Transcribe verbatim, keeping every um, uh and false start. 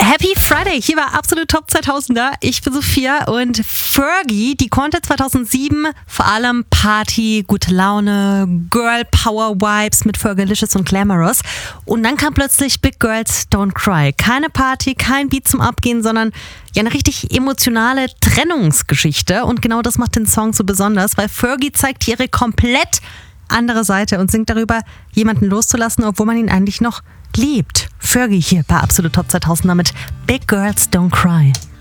Happy Friday, hier war Absolut Top zweitausender. Ich bin Sophia und Fergie, die konnte zweitausendsieben vor allem Party, gute Laune, Girl Power Vibes mit Fergalicious und Glamorous. Und dann kam plötzlich Big Girls Don't Cry. Keine Party, kein Beat zum Abgehen, sondern ja eine richtig emotionale Trennungsgeschichte. Und genau das macht den Song so besonders, weil Fergie zeigt hier ihre komplett andere Seite und singt darüber, jemanden loszulassen, obwohl man ihn eigentlich noch liebt. Fergie hier bei Absolut Top zweitausender mit Big Girls Don't Cry.